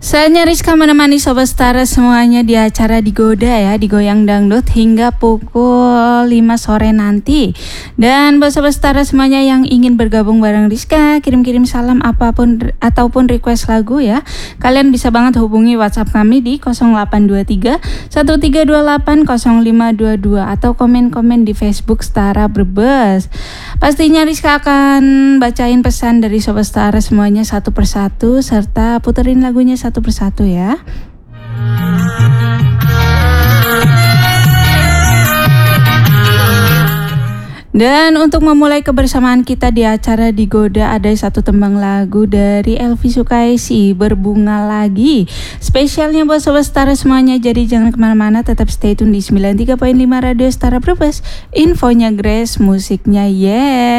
Saatnya Rizka menemani Sobat Setara semuanya di acara Digoda ya, Digoyang Dangdut hingga pukul 5 sore nanti. Dan buat Sobat Setara semuanya yang ingin bergabung bareng Rizka, kirim-kirim salam apapun ataupun request lagu ya, kalian bisa banget hubungi WhatsApp kami di 0823 1328 0522 atau komen-komen di Facebook Setara Brebes. Pastinya Rizka akan bacain pesan dari Sobat Setara semuanya satu persatu serta puterin lagunya satu persatu ya. Dan untuk memulai kebersamaan kita di acara Digoda, ada satu tembang lagu dari Elvi Sukaisi, Berbunga Lagi. Spesialnya buat Sobat Setara semuanya, jadi jangan kemana-mana, tetap stay tune di 93.5 Radio Setara Brebes. Infonya Grace, musiknya yeah.